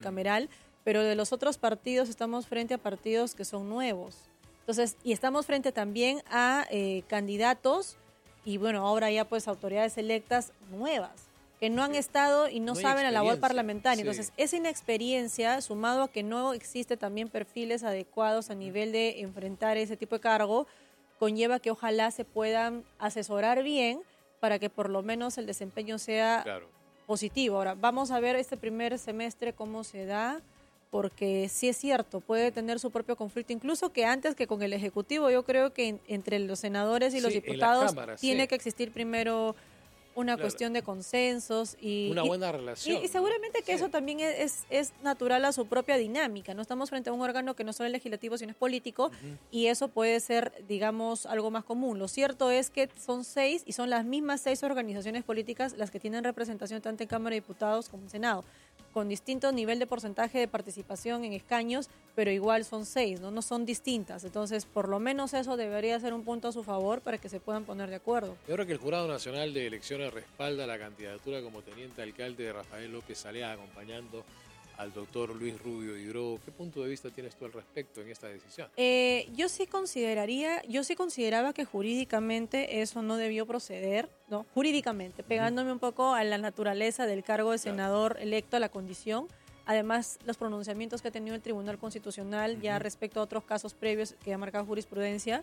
bicameral, pero de los otros partidos estamos frente a partidos que son nuevos. Entonces, y estamos frente también a candidatos y bueno, ahora ya pues autoridades electas nuevas, que no han estado y no saben la labor parlamentaria. Sí. Entonces, esa inexperiencia, sumado a que no existe también perfiles adecuados a nivel de enfrentar ese tipo de cargo, conlleva que ojalá se puedan asesorar bien para que por lo menos el desempeño sea positivo. Ahora, vamos a ver este primer semestre cómo se da, porque sí es cierto, puede tener su propio conflicto, incluso que antes que con el Ejecutivo. Yo creo que entre los senadores y los diputados tiene que existir primero una cuestión de consensos y una buena relación. Y seguramente que eso también es natural a su propia dinámica. No estamos frente a un órgano que no solo es legislativo, sino es político, y eso puede ser, digamos, algo más común. Lo cierto es que son 6 y son las mismas 6 organizaciones políticas las que tienen representación tanto en Cámara de Diputados como en Senado, con distinto nivel de porcentaje de participación en escaños, pero igual son 6, ¿no? No son distintas. Entonces, por lo menos eso debería ser un punto a su favor para que se puedan poner de acuerdo. Yo creo que el Jurado Nacional de Elecciones respalda la candidatura como teniente alcalde de Rafael López Alea, acompañando al doctor Luis Rubio Hidrobo. ¿Qué punto de vista tienes tú al respecto en esta decisión? Yo sí consideraba que jurídicamente eso no debió proceder, ¿no? Jurídicamente, pegándome un poco a la naturaleza del cargo de senador electo, a la condición. Además, los pronunciamientos que ha tenido el Tribunal Constitucional ya respecto a otros casos previos que ha marcado jurisprudencia.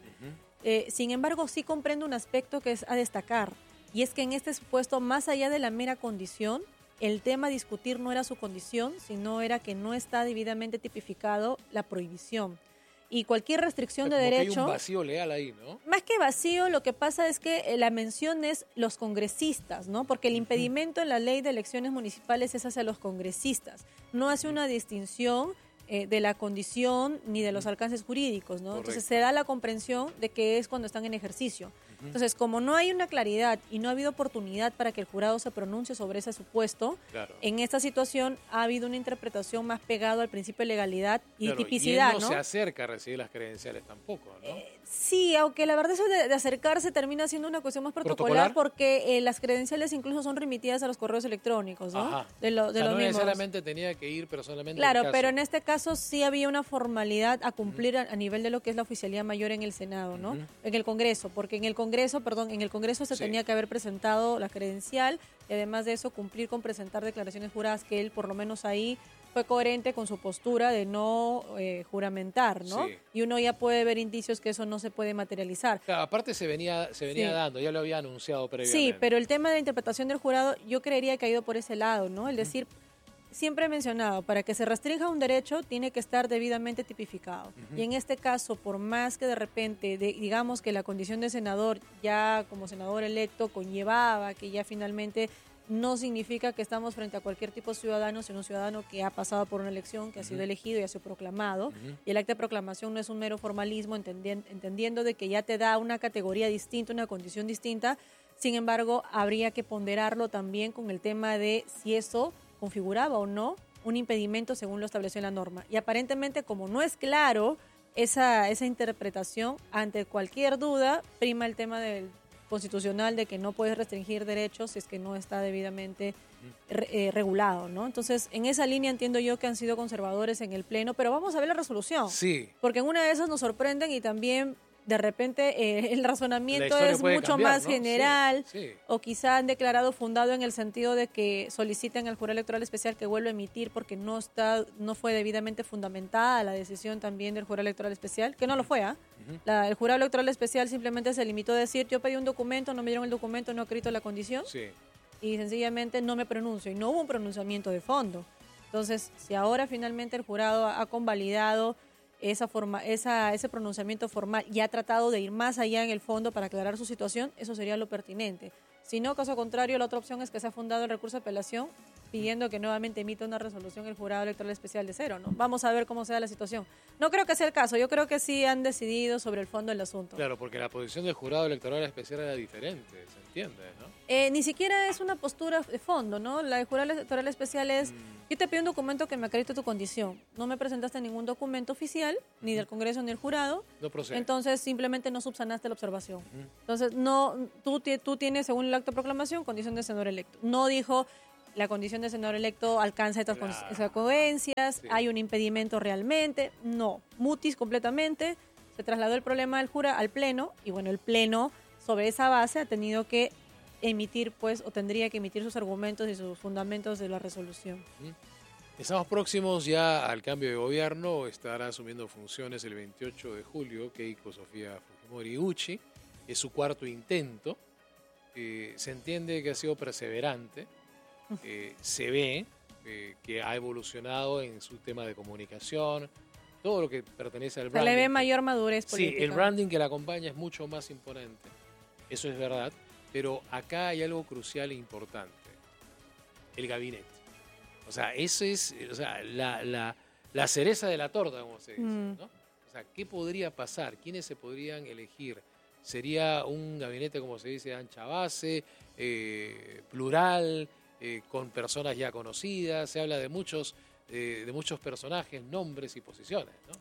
Sin embargo, sí comprendo un aspecto que es a destacar, y es que en este supuesto, más allá de la mera condición, el tema a discutir no era su condición, sino era que no está debidamente tipificado la prohibición. Y cualquier restricción de derecho... Hay un vacío legal ahí, ¿no? Más que vacío, lo que pasa es que la mención es los congresistas, ¿no? Porque el impedimento en la ley de elecciones municipales es hacia los congresistas. No hace una distinción de la condición ni de los alcances jurídicos, ¿no? Correcto. Entonces se da la comprensión de que es cuando están en ejercicio. Entonces, como no hay una claridad y no ha habido oportunidad para que el jurado se pronuncie sobre ese supuesto, en esta situación ha habido una interpretación más pegada al principio de legalidad y tipicidad, y él no se acerca a recibir las credenciales tampoco, ¿no? Sí, aunque la verdad eso de acercarse termina siendo una cuestión más protocolar porque las credenciales incluso son remitidas a los correos electrónicos, ¿no? Ajá. De los no mismos. necesariamente tenía que ir personalmente. Claro, pero en este caso sí había una formalidad a cumplir a nivel de lo que es la oficialía mayor en el Senado, ¿no? En el Congreso, porque en el Congreso se tenía que haber presentado la credencial y además de eso cumplir con presentar declaraciones juradas, que él por lo menos ahí fue coherente con su postura de no juramentar, ¿no? Sí. Y uno ya puede ver indicios que eso no se puede materializar. Claro, aparte se venía dando, ya lo había anunciado previamente. Sí, pero el tema de la interpretación del jurado yo creería que ha ido por ese lado, ¿no? El decir, siempre he mencionado, para que se restrinja un derecho tiene que estar debidamente tipificado. Y en este caso, por más que de repente, digamos que la condición de senador ya como senador electo conllevaba que ya finalmente no significa que estamos frente a cualquier tipo de ciudadano, sino un ciudadano que ha pasado por una elección, que ha sido elegido y ha sido proclamado. Y el acta de proclamación no es un mero formalismo, entendiendo de que ya te da una categoría distinta, una condición distinta. Sin embargo, habría que ponderarlo también con el tema de si eso configuraba o no un impedimento según lo estableció en la norma. Y aparentemente, como no es claro esa interpretación, ante cualquier duda, prima el tema del constitucional de que no puedes restringir derechos si es que no está debidamente regulado, ¿no? Entonces, en esa línea entiendo yo que han sido conservadores en el Pleno, pero vamos a ver la resolución. Sí. Porque en una de esas nos sorprenden y también de repente el razonamiento es mucho cambiar, más ¿no? general, Sí. o quizá han declarado fundado en el sentido de que soliciten al jurado electoral especial que vuelva a emitir porque no fue debidamente fundamentada la decisión también del jurado electoral especial, que no lo fue, el jurado electoral especial simplemente se limitó a decir, yo pedí un documento, no me dieron el documento, no he escrito la condición, y sencillamente no me pronuncio, y no hubo un pronunciamiento de fondo. Entonces, si ahora finalmente el jurado ha convalidado ese pronunciamiento formal y ha tratado de ir más allá en el fondo para aclarar su situación, eso sería lo pertinente. Si no, caso contrario, la otra opción es que se ha fundado el recurso de apelación pidiendo que nuevamente emita una resolución el jurado electoral especial de cero, ¿no? Vamos a ver cómo sea la situación. No creo que sea el caso, yo creo que sí han decidido sobre el fondo del asunto. Claro, porque la posición del jurado electoral especial era diferente, se entiende, ¿no? Ni siquiera es una postura de fondo, ¿no? La del jurado electoral especial es, yo te pido un documento que me acredite tu condición. No me presentaste ningún documento oficial, ni del Congreso ni del jurado. No procede. Entonces simplemente no subsanaste la observación. Entonces no, tú tienes, según el acto de proclamación, condición de senador electo. No dijo, la condición de senador electo alcanza estas consecuencias, Sí. hay un impedimento realmente, no, mutis completamente, se trasladó el problema del jura al Pleno, y bueno, el Pleno sobre esa base ha tenido que emitir, pues, o tendría que emitir sus argumentos y sus fundamentos de la resolución. Estamos próximos ya al cambio de gobierno. Estará asumiendo funciones el 28 de julio Keiko Sofía Fujimori Uchi. Es su cuarto intento. Se entiende que ha sido perseverante. Se ve que ha evolucionado en su tema de comunicación. Todo lo que pertenece al Se branding. le ve mayor madurez política. Sí, el branding que la acompaña es mucho más imponente. Eso es verdad. Pero acá hay algo crucial e importante. El gabinete. O sea, eso es la cereza de la torta, como se dice, ¿no? O sea, ¿qué podría pasar? ¿Quiénes se podrían elegir? ¿Sería un gabinete, como se dice, de ancha base, plural, con personas ya conocidas? Se habla de muchos personajes, nombres y posiciones, ¿no?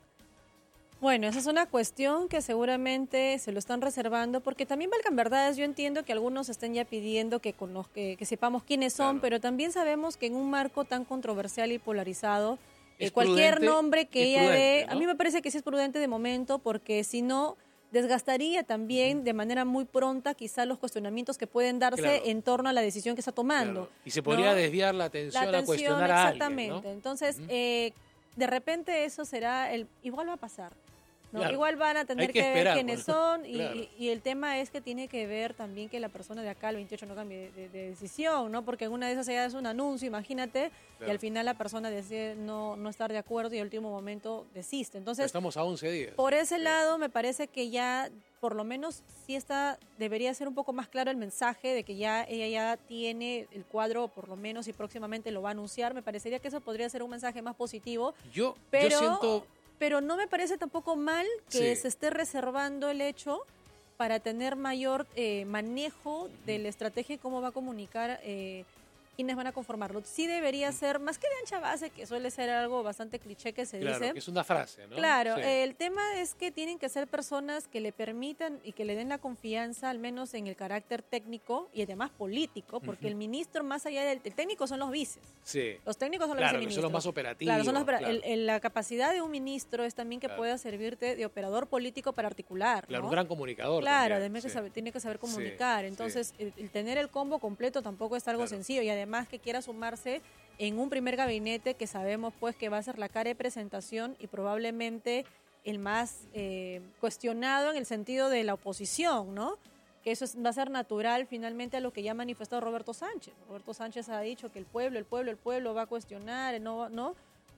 Bueno, esa es una cuestión que seguramente se lo están reservando, porque también valgan verdades, yo entiendo que algunos estén ya pidiendo que sepamos quiénes son, Claro. pero también sabemos que en un marco tan controversial y polarizado, Es cualquier prudente, nombre que es ella prudente, dé, ¿no? a mí me parece que sí es prudente de momento, porque si no, desgastaría también de manera muy pronta quizá los cuestionamientos que pueden darse Claro. en torno a la decisión que está tomando. Claro. Y se podría ¿no? desviar la atención a cuestionar a alguien, exactamente. ¿no? Entonces, de repente eso será igual va a pasar. ¿no? Claro. Igual van a tener Hay que que ver esperar, quiénes bueno. son Claro. y el tema es que tiene que ver también que la persona de acá el 28 no cambie de decisión, ¿no? Porque en una de esas ya es un anuncio, imagínate, Claro. y al final la persona decide no estar de acuerdo y al último momento desiste. Entonces, Estamos a 11 días. por ese Sí. lado me parece que ya por lo menos sí debería ser un poco más claro el mensaje de que ella ya tiene el cuadro, por lo menos, y próximamente lo va a anunciar. Me parecería que eso podría ser un mensaje más positivo. Yo Pero, siento... pero no me parece tampoco mal que Sí. se esté reservando el hecho para tener mayor manejo de la estrategia y cómo va a comunicar quiénes van a conformarlo. Sí debería ser, más que de ancha base, que suele ser algo bastante cliché que se Claro, dice. que es una frase, ¿no? Claro, Sí. el tema es que tienen que ser personas que le permitan y que le den la confianza, al menos en el carácter técnico y además político, porque el ministro, más allá del técnico, son los vices. Sí. Los técnicos son los Claro, que son viceministros. los más operativos. Claro, son claro. la capacidad de un ministro es también que Claro. pueda servirte de operador político para articular. Claro, ¿no? un gran comunicador. Claro, también, además sí. tiene que saber Sí, comunicar. sí. Entonces, el tener el combo completo tampoco es algo Claro. sencillo y además que quiera sumarse en un primer gabinete que sabemos pues que va a ser la cara de presentación y probablemente el más cuestionado en el sentido de la oposición, ¿no? Que eso va a ser natural finalmente a lo que ya ha manifestado Roberto Sánchez. Roberto Sánchez ha dicho que el pueblo va a cuestionar, ¿no?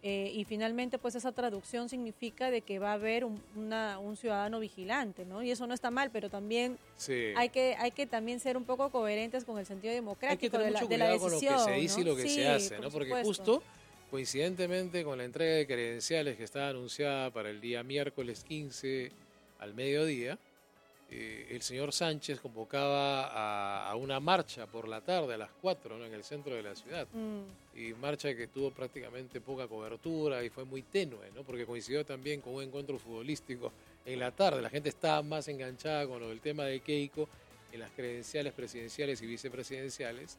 Y finalmente pues esa traducción significa de que va a haber un ciudadano vigilante, ¿no? Y eso no está mal, pero también Sí. hay que también ser un poco coherentes con el sentido Hay que democrático tener de la mucho decisión. cuidado con lo que se dice ¿no? y lo que Sí, se hace, por ¿no? Porque supuesto. justo, coincidentemente con la entrega de credenciales que estaba anunciada para el día miércoles 15 al mediodía, el señor Sánchez convocaba a una marcha por la tarde a las 4, ¿no? En el centro de la ciudad. Y marcha que tuvo prácticamente poca cobertura y fue muy tenue, ¿no? Porque coincidió también con un encuentro futbolístico en la tarde. La gente estaba más enganchada con lo del tema de Keiko en las credenciales presidenciales y vicepresidenciales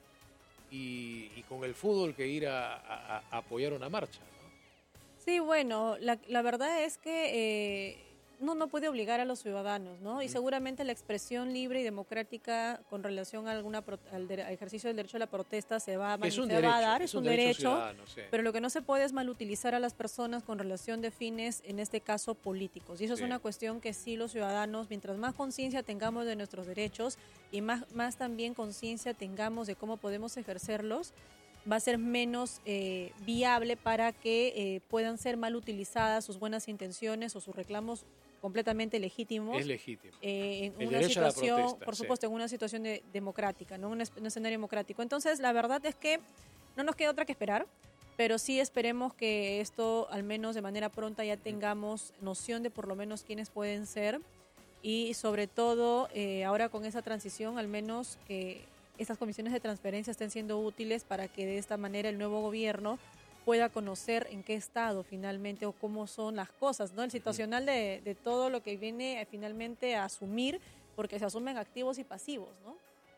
y con el fútbol que ir a apoyar una marcha, ¿no? Sí, bueno, la verdad es que no puede obligar a los ciudadanos, ¿no? Y seguramente la expresión libre y democrática con relación a al ejercicio del derecho a la protesta se va a Es un dar, derecho, es un derecho, ciudadano, sí. pero lo que no se puede es malutilizar a las personas con relación de fines, en este caso políticos. Y eso Sí. es una cuestión que sí los ciudadanos, mientras más conciencia tengamos de nuestros derechos y más también conciencia tengamos de cómo podemos ejercerlos, va a ser menos viable para que puedan ser mal utilizadas sus buenas intenciones o sus reclamos completamente legítimos. Es legítimo. En El una derecho a la situación, protesta, por sí. supuesto, en una situación democrática, ¿no? Un escenario democrático. Entonces, la verdad es que no nos queda otra que esperar, pero sí esperemos que esto, al menos de manera pronta, ya tengamos noción de por lo menos quiénes pueden ser y sobre todo, ahora con esa transición, al menos que estas comisiones de transferencia estén siendo útiles para que de esta manera el nuevo gobierno pueda conocer en qué estado finalmente o cómo son las cosas, ¿no? El situacional de todo lo que viene finalmente a asumir, porque se asumen activos y pasivos, ¿no?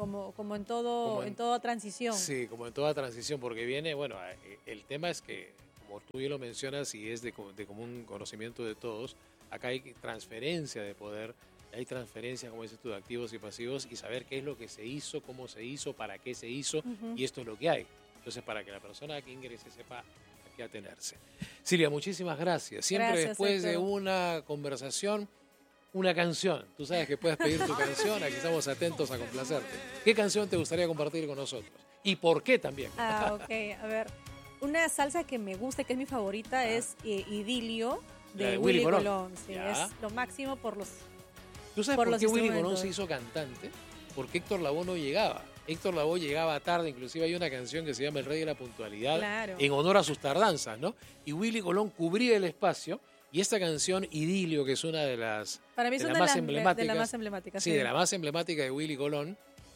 como en toda transición. Sí, como en toda transición, porque viene, bueno, el tema es que, como tú bien lo mencionas y es de común conocimiento de todos, acá hay transferencia de poder, hay transferencia, como dices tú, de activos y pasivos y saber qué es lo que se hizo, cómo se hizo, para qué se hizo y esto es lo que hay. Entonces, para que la persona que ingrese sepa a qué atenerse. Silvia, muchísimas gracias. Siempre después de una conversación, una canción. Tú sabes que puedes pedir tu canción, aquí estamos atentos a complacerte. ¿Qué canción te gustaría compartir con nosotros? ¿Y por qué también? Ok. A ver, una salsa que me gusta, que es mi favorita, es Idilio de Willy Colón. Sí, es lo máximo por los ¿Tú sabes por qué Willy Colón se hizo cantante? Porque Héctor Lavoe no llegaba. Héctor Lavoe llegaba tarde, inclusive hay una canción que se llama El Rey de la Puntualidad, en honor a sus tardanzas, ¿no? Y Willy Colón cubría el espacio. Y esta canción, Idilio, que es una de las, para mí es una de las más emblemáticas. Sí, de la más emblemática de Willy Colón,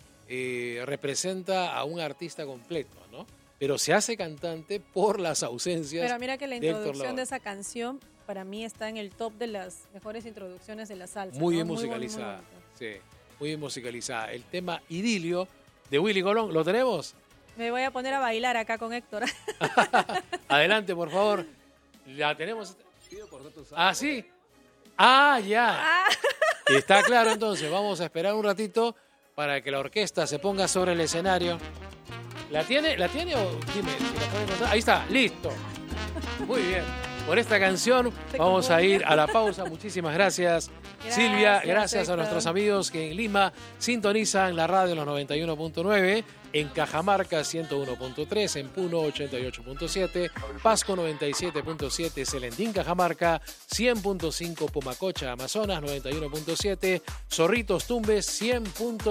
representa a un artista completo, ¿no? Pero se hace cantante por las ausencias. Pero mira que la introducción de esa canción, para mí está en el top de las mejores introducciones de la salsa. Muy bien musicalizada, sí, muy bien musicalizada. El tema Idilio de Willy Colón, ¿lo tenemos? Me voy a poner a bailar acá con Héctor. Adelante, por favor. La tenemos. ¿Ah, sí? Ah, ya. Está claro, entonces. Vamos a esperar un ratito para que la orquesta se ponga sobre el escenario. ¿La tiene? ¿La tiene o dime? Si la puede encontrar. Ahí está, listo. Muy bien. Por esta canción vamos a ir a la pausa. Muchísimas gracias, Silvia. Gracias a nuestros amigos que en Lima sintonizan la radio en los 91.9, en Cajamarca 101.3, en Puno 88.7, Pasco 97.7, Selendín, Cajamarca 100.5, Pumacocha, Amazonas 91.7, Zorritos, Tumbes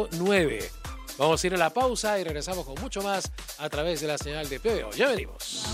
100.9. Vamos a ir a la pausa y regresamos con mucho más a través de la señal de PBO. Ya venimos.